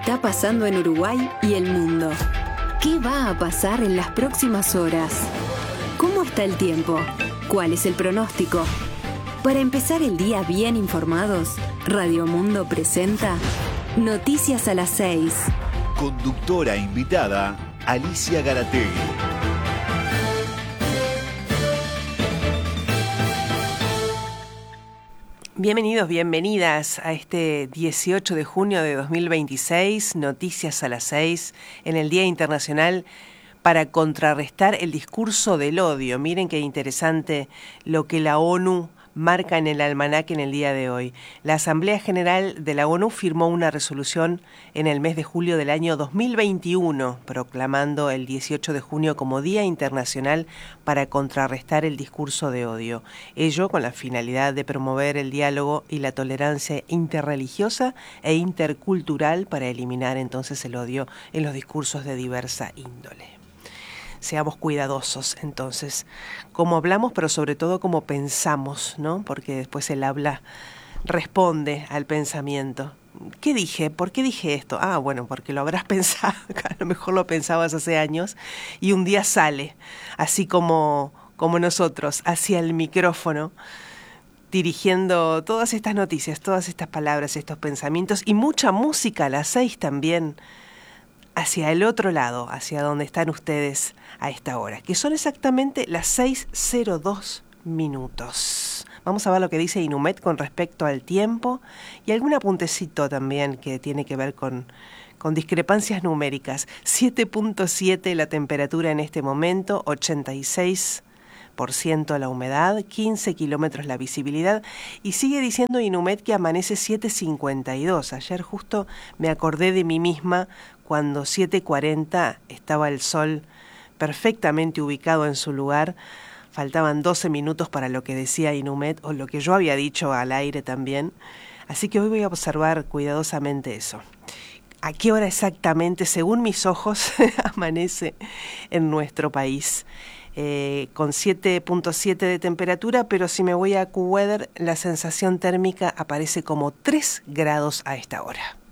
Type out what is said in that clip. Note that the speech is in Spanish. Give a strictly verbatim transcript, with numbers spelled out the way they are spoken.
está pasando en Uruguay y el mundo? ¿Qué va a pasar en las próximas horas? ¿Cómo está el tiempo? ¿Cuál es el pronóstico? Para empezar el día bien informados, Radio Mundo presenta Noticias a las seis. Conductora invitada, Alicia Garategui. Bienvenidos, bienvenidas a este dieciocho de junio de dos mil veintiséis, Noticias a las seis, en el Día Internacional para contrarrestar el discurso del odio. Miren qué interesante lo que la ONU marca en el almanaque en el día de hoy. La Asamblea General de la ONU firmó una resolución en el mes de julio del año dos mil veintiuno, proclamando el dieciocho de junio como Día Internacional para contrarrestar el discurso de odio. Ello con la finalidad de promover el diálogo y la tolerancia interreligiosa e intercultural para eliminar entonces el odio en los discursos de diversa índole. Seamos cuidadosos, entonces, cómo hablamos, pero sobre todo cómo pensamos, ¿no? Porque después el habla responde al pensamiento. ¿Qué dije? ¿Por qué dije esto? Ah, bueno, porque lo habrás pensado, a lo mejor lo pensabas hace años, y un día sale, así como, como nosotros, hacia el micrófono, dirigiendo todas estas noticias, todas estas palabras, estos pensamientos, y mucha música a las seis también, hacia el otro lado, hacia donde están ustedes a esta hora, que son exactamente las seis cero dos minutos. Vamos a ver lo que dice Inumet con respecto al tiempo y algún apuntecito también que tiene que ver con, con discrepancias numéricas. siete punto siete la temperatura en este momento, ochenta y seis por ciento la humedad, quince kilómetros la visibilidad, y sigue diciendo Inumet que amanece siete cincuenta y dos. Ayer justo me acordé de mí misma cuando siete cuarenta estaba el sol perfectamente ubicado en su lugar. Faltaban doce minutos para lo que decía Inumet, o lo que yo había dicho al aire también. Así que hoy voy a observar cuidadosamente eso. ¿A qué hora exactamente, según mis ojos, amanece en nuestro país? Eh, con siete punto siete de temperatura, pero si me voy a AccuWeather, la sensación térmica aparece como tres grados a esta hora.